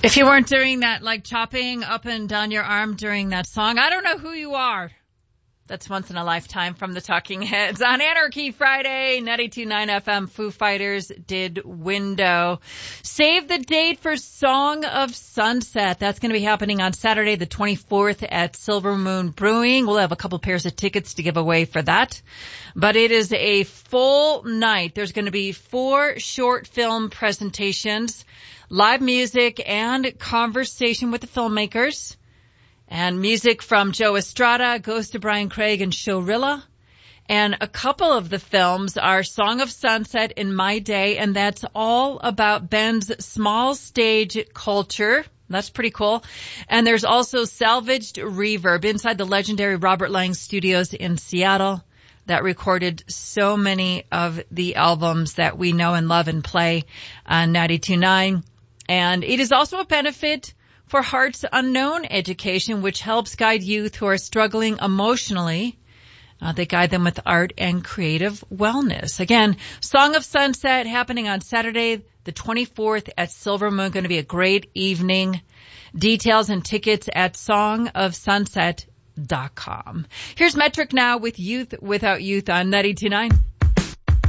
If you weren't doing that, like chopping up and down your arm during that song, I don't know who you are. That's Once in a Lifetime from the Talking Heads on Anarchy Friday, 92.9 FM. Foo Fighters did Window. Save the date for Song of Sunset. That's going to be happening on Saturday, the 24th at Silver Moon Brewing. We'll have a couple pairs of tickets to give away for that. But it is a full night. There's going to be 4 short film presentations, live music, and conversation with the filmmakers. And music from Joe Estrada, goes to Brian Craig and Showrilla. And a couple of the films are Song of Sunset in My Day, and that's all about Ben's small stage culture. That's pretty cool. And there's also Salvaged Reverb inside the legendary Robert Lang Studios in Seattle that recorded so many of the albums that we know and love and play on 92.9. And it is also a benefit for Hearts Unknown Education, which helps guide youth who are struggling emotionally. They guide them with art and creative wellness. Again, Song of Sunset happening on Saturday, the 24th at Silver Moon. Going to be a great evening. Details and tickets at songofsunset.com. Here's Metric now with Youth Without Youth on 92.9.